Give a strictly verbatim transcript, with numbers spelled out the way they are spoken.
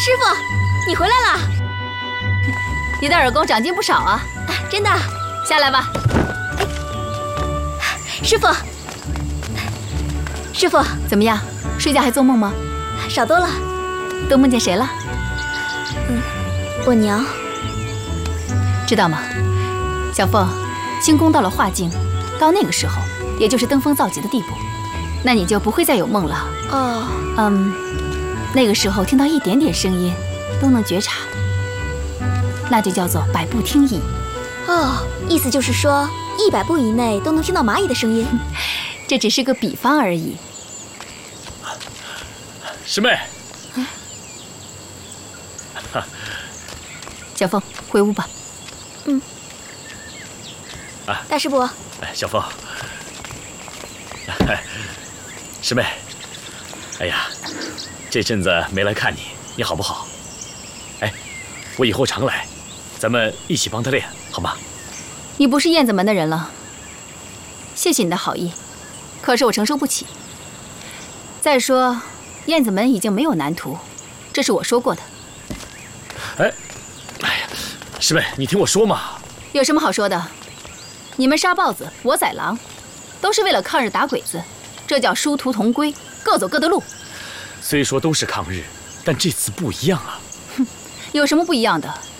师傅，你回来了！ 你的耳功长进不少啊！ 真的。 下来吧。 哎，师傅，师傅， 怎么样？睡觉还做梦吗？ 少多了。 都梦见谁了？ 嗯，我娘。 知道吗，小凤，轻功到了化境，到那个时候，也就是登峰造极的地步，那你就不会再有梦了。 哦， 嗯，那个时候听到一点点声音，都能觉察，那就叫做百步听蚁。 哦，意思就是说，一百步以内都能听到蚂蚁的声音。 这只是个比方而已。 师妹， 小凤，回屋吧。 嗯。 啊， 大师伯。 哎，小凤，哎，师妹，哎呀，这阵子没来看你，你好不好？哎，我以后常来，咱们一起帮他练，好吗？ 你不是燕子门的人了，谢谢你的好意，可是我承受不起。再说，燕子门已经没有男徒，这是我说过的。 哎，哎呀，师妹，你听我说嘛。 有什么好说的？你们杀豹子，我宰狼，都是为了抗日打鬼子，这叫殊途同归，各走各的路。 虽说都是抗日，但这次不一样啊。 哼，有什么不一样的？